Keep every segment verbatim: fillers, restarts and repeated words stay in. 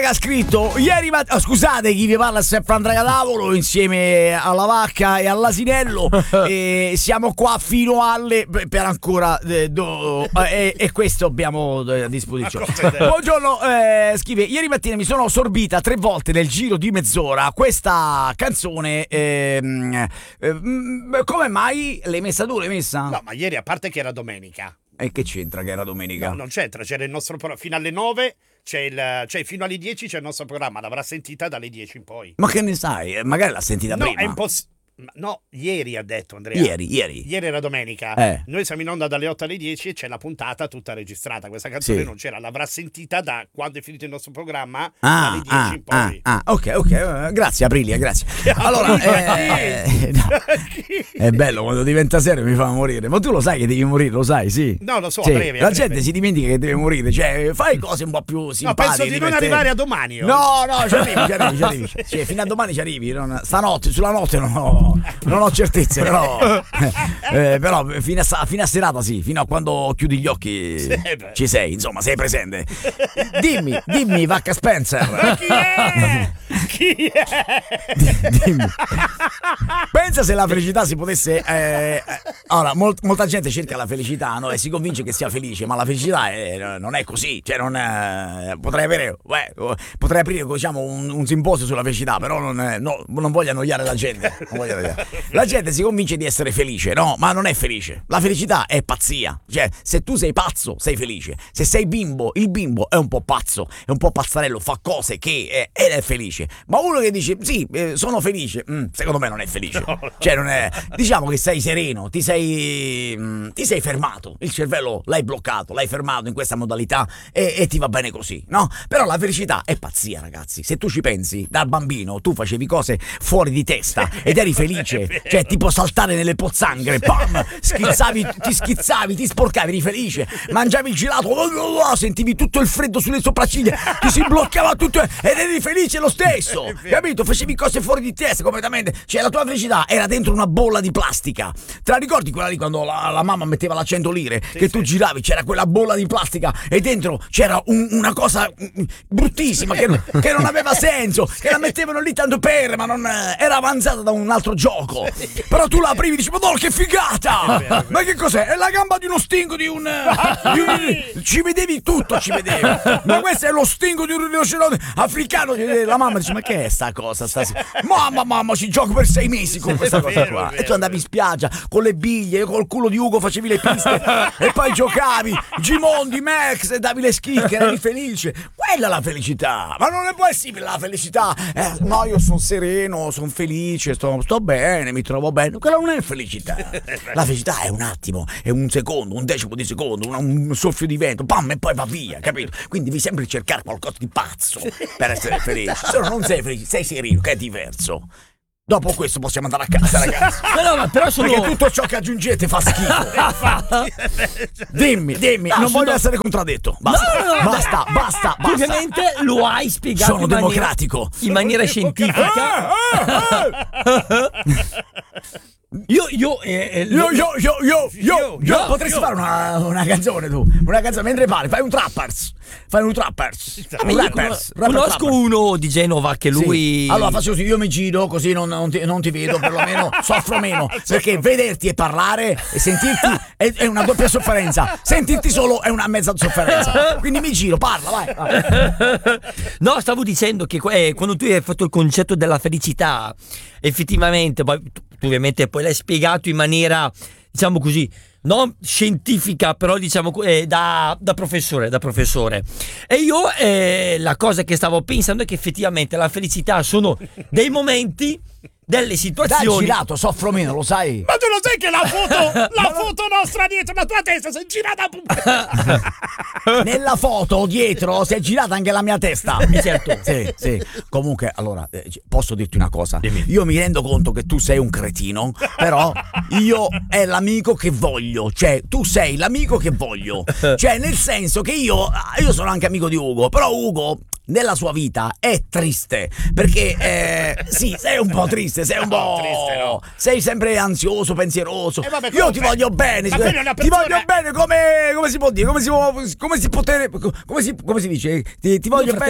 che ha scritto ieri mattina, oh, scusate, chi vi parla è sempre Andrea Tavolo insieme alla vacca e all'asinello e siamo qua fino alle per ancora eh, do, eh, e questo abbiamo a disposizione. Buongiorno, eh, scrive: ieri mattina mi sono sorbita tre volte nel giro di mezz'ora questa canzone. ehm, eh, come mai l'hai messa tu? L'hai messa? No, ma ieri, a parte che era domenica. E che c'entra che era domenica? No, non c'entra, c'era il nostro programma fino alle nove, c'è il, cioè fino alle dieci c'è il nostro programma, l'avrà sentita dalle dieci in poi. Ma che ne sai? Magari l'ha sentita no, prima. È impossibile. No, ieri ha detto Andrea. Ieri, ieri. Ieri era domenica. Eh. Noi siamo in onda dalle otto alle dieci e c'è la puntata tutta registrata. Questa canzone sì. non c'era, l'avrà sentita da quando è finito il nostro programma, ah, dalle dieci ah, in poi. Ah, ah, ok, ok. Grazie Aprilia, grazie. Allora, eh, no, è bello quando diventa serio, mi fa morire. Ma tu lo sai che devi morire, lo sai, sì. No, lo so, sì. a breve. La a breve. gente si dimentica che deve morire, cioè fai cose un po' più simpatiche. No, penso di non arrivare a domani. Oh. No, no, ci arrivi, ci arrivi, ci arrivi. Cioè, fino a domani ci arrivi. Non, stanotte, sulla notte non ho, non ho certezze, però, eh, però fino a, fino a serata sì, fino a quando chiudi gli occhi sì, ci sei, insomma, sei presente. Dimmi, dimmi, Vacca Spencer. Ma chi è? Chi è? Dimmi. Pensa se la felicità si potesse. Eh, allora, molt, molta gente cerca la felicità, no? E si convince che sia felice, ma la felicità è, non è così. Cioè, non è, potrei avere, beh, potrei aprire, diciamo, un, un simposio sulla felicità, però non, è, no, non voglio annoiare la gente. Non voglio annoiare. La gente si convince di essere felice, no? Ma non è felice. La felicità è pazzia. Cioè, se tu sei pazzo, sei felice. Se sei bimbo, il bimbo è un po' pazzo, è un po' pazzarello, fa cose che è, ed è felice. Ma uno che dice sì, eh, sono felice, mm, secondo me non è felice. No, no. Cioè, non è. Diciamo che sei sereno, ti sei. Mm, ti sei fermato. Il cervello l'hai bloccato, l'hai fermato in questa modalità e, e ti va bene così, no? Però la felicità è pazzia, ragazzi. Se tu ci pensi, da bambino tu facevi cose fuori di testa ed eri felice. Cioè, tipo saltare nelle pozzanghere, pam, schizzavi, ti schizzavi, ti sporcavi, eri felice, mangiavi il gelato, sentivi tutto il freddo sulle sopracciglia, ti si bloccava tutto ed eri felice lo stesso, capito? Facevi cose fuori di testa completamente, cioè la tua felicità era dentro una bolla di plastica. Te la ricordi quella lì quando la, la mamma metteva la cento lire, sì, che tu sì. giravi, c'era quella bolla di plastica e dentro c'era un, una cosa bruttissima che, che non aveva senso, che la mettevano lì tanto per, ma non era avanzata da un altro gioco. Però tu la aprivi e dici, madonna che figata! È vero, è vero. Ma che cos'è? È la gamba di uno stingo di un, di un... ci vedevi tutto, ci vedevi. Ma questo è lo stingo di un rinoceronte africano. La mamma dice, ma che è sta cosa? Sta... Mamma, mamma, ci gioco per sei mesi con questa cosa vero, qua. Vero, e tu andavi in spiaggia con le biglie, col culo di Ugo facevi le piste e poi giocavi Gimondi, Max e davi le schicche, eri felice. Quella è la felicità. Ma non è possibile la felicità. Eh, no, io sono sereno, sono felice, sto, sto bene, mi trovo bene. Quella non è felicità. La felicità è un attimo, è un secondo, un decimo di secondo, un, un soffio di vento, pam, e poi va via, capito? Quindi devi sempre cercare qualcosa di pazzo per essere felice. Se no non sei felice, sei sereno, che è diverso. Dopo questo possiamo andare a casa, ragazzi. No, no, ma però sono... Perché tutto ciò che aggiungete fa schifo. Dimmi, dimmi, no, non sono... voglio essere contraddetto. Basta, no, no, no, basta, basta, basta. Ovviamente lo hai spiegato sono in democratico. Maniera, in maniera scientifica. Io, io, eh, io, io, io, io, io, io, potresti fare una, una canzone tu, una canzone mentre parli, fai un trappers, fai un trappers, ah, un rappers, con, conosco trappers. Uno di Genova che lui... Sì. Allora faccio così, io mi giro così non, non, ti, non ti vedo, perlomeno soffro meno, perché vederti e parlare e sentirti è, è una doppia sofferenza, sentirti solo è una mezza sofferenza, quindi mi giro, parla, vai, vai. No, stavo dicendo che eh, quando tu hai fatto il concetto della felicità, effettivamente, poi tu ovviamente poi l'hai spiegato in maniera, diciamo così, non scientifica, però diciamo eh, da, da professore, da professore. E io eh, la cosa che stavo pensando è che effettivamente la felicità sono dei momenti, delle situazioni. Dai, girato, soffro meno, lo sai. Ma tu lo sai che la foto, la foto nostra dietro la tua testa si è girata. Nella foto dietro si è girata anche la mia testa. Eh, certo. Sì, sì. Comunque, allora, eh, posso dirti una cosa? Dimmi. Io mi rendo conto che tu sei un cretino, però io è l'amico che voglio. Cioè, tu sei l'amico che voglio. Cioè, nel senso che io, io sono anche amico di Ugo, però Ugo nella sua vita è triste, perché eh, sì, sei un po' triste, sei un po' no, triste, no. sei sempre ansioso, pensieroso. Eh, vabbè, io ti fai? voglio bene, ti persona... voglio bene come, come si può dire, come si può, come si può tenere, come si, come si dice, ti, ti voglio bene.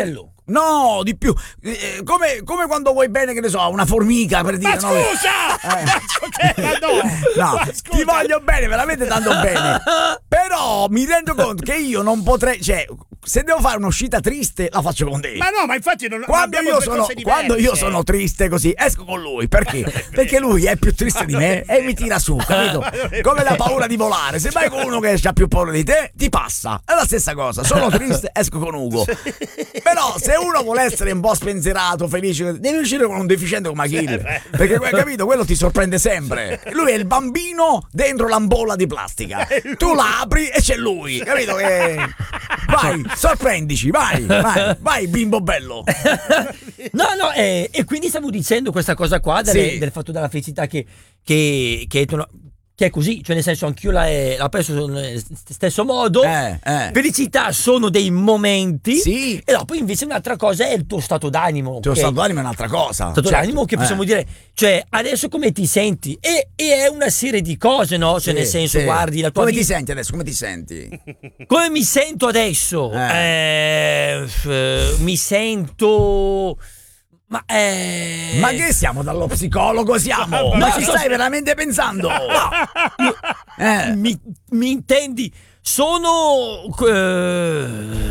No, di più. Eh, come, come quando vuoi bene, che ne so, a una formica, per dire. Ma no? scusa! Eh. Ma scusa, no! No, Ma scusa. ti voglio bene, veramente tanto bene. Però mi rendo conto che io non potrei, cioè, se devo fare un'uscita triste, la faccio con te. Ma no, ma infatti non Quando abbiamo io, due sono, cose diverse. quando io sono triste così, esco con lui. Perché? Perché lui è più triste di me e mi tira su, capito? Come la paura di volare. Se vai con uno che ha più paura di te, ti passa. È la stessa cosa. Sono triste, esco con Ugo. Però se uno vuole essere un po' spensierato, felice, devi uscire con un deficiente come Achille. Perché, capito, quello ti sorprende sempre. Lui è il bambino dentro l'ampolla di plastica. Tu la apri e c'è lui, capito? Che... Vai, sorprendici, vai, vai, vai, bimbo bello. No, no, eh, e quindi stavo dicendo questa cosa qua delle- Sì. del fatto della felicità che, che, che, che è così, cioè nel senso anch'io la, la penso nello stesso modo. Eh, eh. Felicità sono dei momenti, Sì. e dopo invece un'altra cosa è il tuo stato d'animo. Il tuo che- stato d'animo è un'altra cosa. stato certo. d'animo che possiamo Eh. dire, cioè adesso come ti senti? E, e è una serie di cose, no? Cioè Sì, nel senso, sì. guardi la tua Come ti vita. senti adesso? Come ti senti? Come mi sento adesso? Eh, f- mi sento. Ma, eh... Ma che siamo dallo psicologo? Siamo? Ma Ma ci ci sto- stai veramente pensando? Eh. mi, mi intendi? Sono. eh,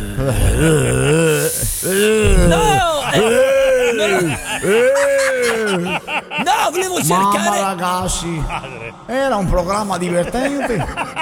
no, eh, no, Eh. no, volevo Mamma cercare. ragazzi, era un programma divertente.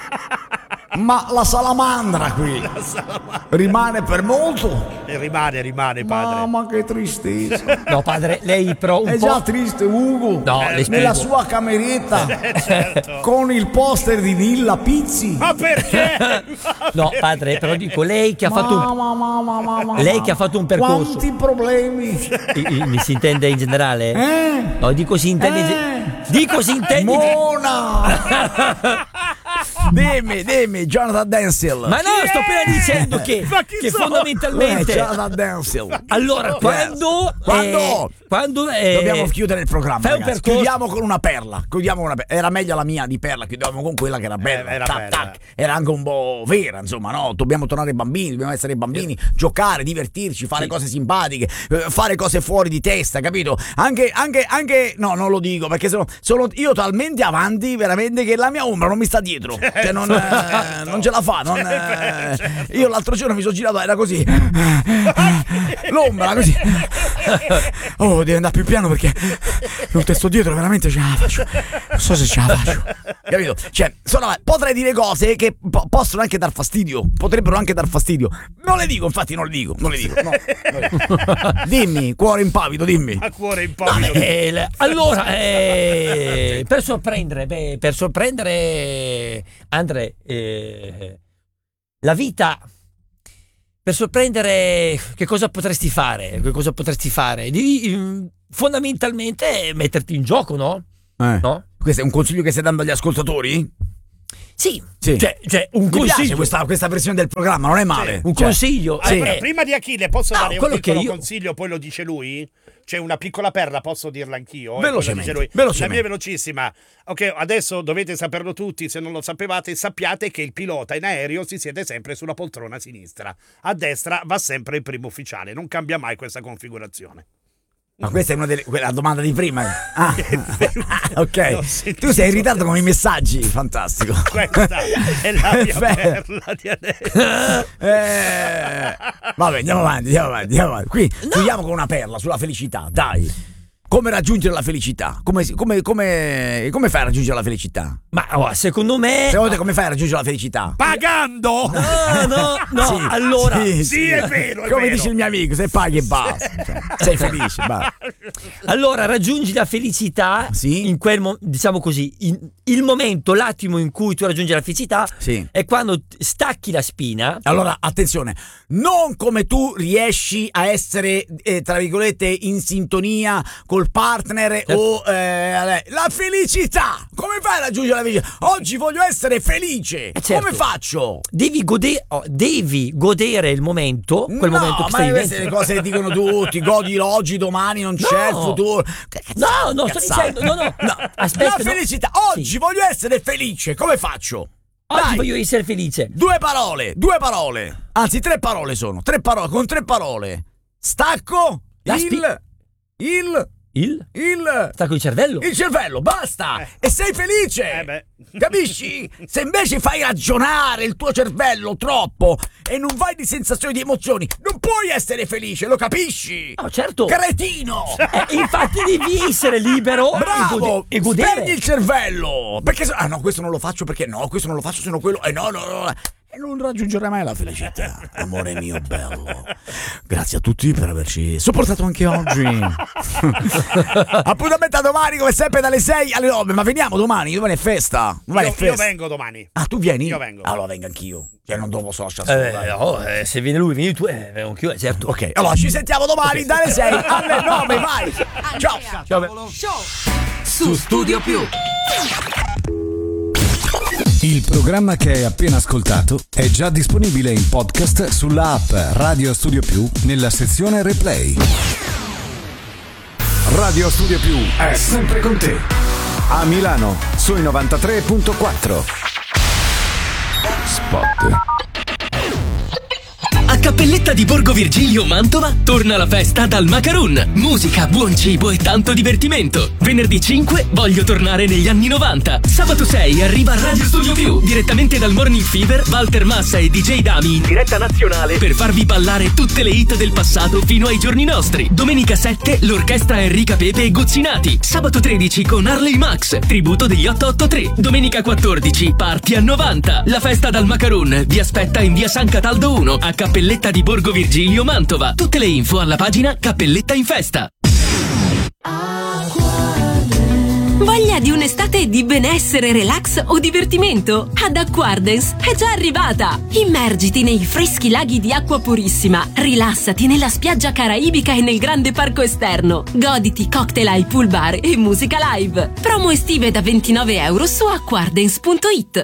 Ma la salamandra qui rimane per molto. E rimane, rimane, padre. Mamma che tristezza. No, padre, lei però un È po'. già triste Ugo. No, le spiego. Nella sua cameretta Certo. con il poster di Nilla Pizzi. Ma perché? No, padre, però dico lei che ha fatto un. Mamma, mamma, mamma, Lei che ha fatto un percorso. Quanti problemi. I- i- Mi si intende in generale? Eh? No, dico si intende. in ge- Eh. Dico si intende. in ge- Mona. Dimmi, dimmi, Jonathan Denzil. Ma no, sto appena dicendo che, Ma chi che sono? fondamentalmente. Eh, Jonathan Denzil. Allora, quando. Quando? eh, quando eh, Dobbiamo chiudere il programma, fai un ragazzi. percorso- Chiudiamo con una perla. Chiudiamo con una perla. Era meglio la mia di perla, chiudiamo con quella che era bella. Eh, era Tac, bella. tac. Era anche un po' vera, insomma, no? Dobbiamo tornare bambini, dobbiamo essere bambini, giocare, divertirci, fare Sì. cose simpatiche, eh, fare cose fuori di testa, capito? Anche, anche, anche, no, non lo dico perché sono, sono io talmente avanti, veramente, che la mia ombra non mi sta dietro. Cioè, non, eh, non ce la fa. Non, eh, Io l'altro giorno mi sono girato, era così. L'ombra così. Oh, devo andare più piano perché il testo dietro veramente ce la faccio. Non so se ce la faccio. Capito? Cioè, sono, potrei dire cose che po- possono anche dar fastidio. Potrebbero anche dar fastidio. Non le dico, infatti, non le dico. Non le dico. No, non le dico. Dimmi, cuore impavido, dimmi. A cuore impavido. Eh, l- allora, eh, per sorprendere, beh, per sorprendere, Andre, eh, la vita, per sorprendere, che cosa potresti fare? Che cosa potresti fare? Devi mm, fondamentalmente metterti in gioco, no? Eh. No? Questo è un consiglio che stai dando agli ascoltatori? Sì, Sì. Cioè, cioè un Mi piace consiglio. questa, questa versione del programma, non è male. Un Cioè, consiglio. Sì. Allora, eh, prima di Achille, posso No, dare un quello piccolo che io- consiglio, poi lo dice lui? C'è una piccola perla, posso dirla anch'io? Eh, Velocemente, poi lo dice lui. velocemente. La mia è velocissima. Ok, adesso dovete saperlo tutti, se non lo sapevate, sappiate che il pilota in aereo si siede sempre sulla poltrona sinistra. A destra va sempre il primo ufficiale, non cambia mai questa configurazione. Ma questa è una delle quella domanda di prima. Ah, ok. L'ho sentito. Tu sei in ritardo con i messaggi, fantastico. Questa è la mia Beh. perla di adesso. Eh, vabbè, andiamo avanti, andiamo avanti, andiamo avanti. Qui chiudiamo con una perla sulla felicità, dai. Come raggiungere la felicità? Come, come, come, come fai a raggiungere la felicità? Ma oh, secondo me. Secondo te come fai a raggiungere la felicità? Pagando! No, no, no. Sì, allora. Sì, è vero, è Come vero. dice il mio amico, se paghi e basta. Cioè, sei felice, basta. Allora raggiungi la felicità Sì. in quel mo- diciamo così, in- il momento, l'attimo in cui tu raggiungi la felicità Sì. è quando t- stacchi la spina. Allora, attenzione, non come tu riesci a essere, eh, tra virgolette, in sintonia col partner o eh, la felicità. Come fai a raggiungere la felicità? Oggi voglio essere felice. Eh, certo. Come faccio? Devi, gode- oh, devi godere il momento, quel no, momento che ma stai queste vivendo. le cose che dicono tutti, godi oggi, domani non c'è No. il futuro. Che No, no, sto cazzate. dicendo, no, no, aspetta, la no. felicità, oggi Sì. voglio essere felice, come faccio? Oggi Dai. voglio essere felice. Due parole, due parole. Anzi, tre parole sono. Tre parole, con tre parole. stacco La il, spi- il Il? il Stacco il cervello? il cervello, basta! Eh. E sei felice! Eh beh. Capisci? Se invece fai ragionare il tuo cervello troppo e non vai di sensazioni, di emozioni, non puoi essere felice, lo capisci? No, certo. Cretino! Eh, infatti devi essere libero e Bravo! gode- e godere. Spegni il cervello! Perché se... Ah no, questo non lo faccio perché no, questo non lo faccio se no quello... Eh no, no, no, no. E non raggiungerai mai la felicità, amore mio bello. Grazie a tutti per averci sopportato anche oggi. Appuntamento a domani come sempre dalle sei alle nove. Ma veniamo domani, domani è festa. Domani Io, è festa. io vengo domani. Ah, tu vieni? Io vengo. Allora vengo anch'io. Cioè non dopo social. Eh, no, eh, se viene lui, vieni tu, eh, vengo anch'io, eh, certo. Ok, allora ci sentiamo domani dalle sei alle nove, vai. Ciao. Ciao, beh. Su Studio Più. Il programma che hai appena ascoltato è già disponibile in podcast sulla app Radio Studio Più nella sezione Replay. Radio Studio Più è sempre con te. A Milano sui novantatré virgola quattro. Spot. A Cappelletta di Borgo Virgilio, Mantova, torna la festa dal Macaroon. Musica, buon cibo e tanto divertimento. Venerdì cinque voglio tornare negli anni novanta. Sabato sei arriva Radio Studio Più, direttamente dal Morning Fever, Walter Massa e D J Dami in diretta nazionale per farvi ballare tutte le hit del passato fino ai giorni nostri. Domenica sette l'orchestra Enrica Pepe e Gozzinati. Sabato tredici con Harley Max, tributo degli otto otto tre. Domenica quattordici party a novanta. La festa dal Macaroon vi aspetta in via San Cataldo uno a Cappelletta di Borgo Virgilio, Mantova. Tutte le info alla pagina Cappelletta in Festa. Voglia di un'estate di benessere, relax o divertimento? Ad Acquardens è già arrivata! Immergiti nei freschi laghi di acqua purissima, rilassati nella spiaggia caraibica e nel grande parco esterno, goditi cocktail ai pool bar e musica live. Promo estive da ventinove euro su acquardens punto it.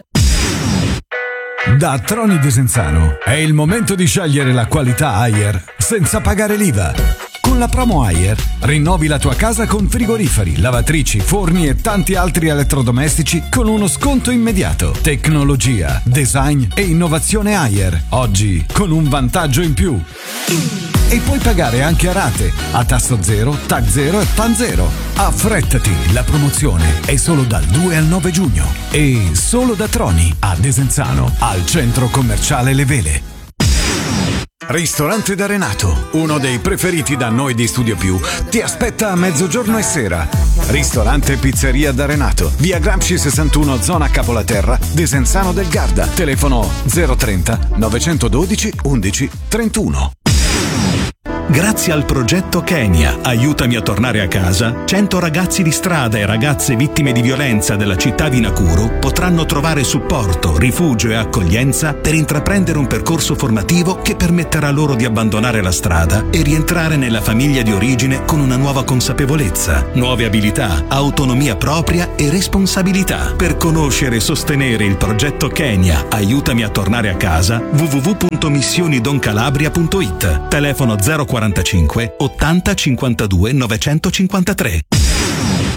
Da Troni Desenzano è il momento di scegliere la qualità Haier senza pagare l'I V A. Con la promo Haier rinnovi la tua casa con frigoriferi, lavatrici, forni e tanti altri elettrodomestici con uno sconto immediato. Tecnologia, design e innovazione Haier. Oggi con un vantaggio in più. E puoi pagare anche a rate, a tasso zero, T A C zero e P A N zero. Affrettati, la promozione è solo dal due al nove giugno. E solo da Troni a Desenzano, al centro commerciale Le Vele. Ristorante da Renato, uno dei preferiti da noi di Studio Più, ti aspetta a mezzogiorno e sera. Ristorante Pizzeria da Renato, via Gramsci sessantuno, zona Capolaterra, Desenzano del Garda. Telefono zero trenta novecentododici undici trentuno. Grazie al progetto Kenya, aiutami a tornare a casa, cento ragazzi di strada e ragazze vittime di violenza della città di Nakuru potranno trovare supporto, rifugio e accoglienza per intraprendere un percorso formativo che permetterà loro di abbandonare la strada e rientrare nella famiglia di origine con una nuova consapevolezza, nuove abilità, autonomia propria e responsabilità. Per conoscere e sostenere il progetto Kenya, aiutami a tornare a casa, w w w punto missioni don calabria punto it. Telefono zero quarantacinque ottanta cinquantadue novecentocinquantatré.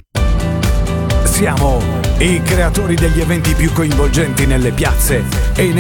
Siamo i creatori degli eventi più coinvolgenti nelle piazze e